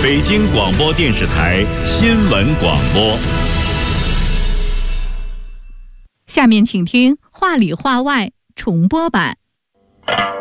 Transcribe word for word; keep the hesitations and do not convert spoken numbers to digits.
北京广播电视台新闻广播。 下面请听话里话外重播版。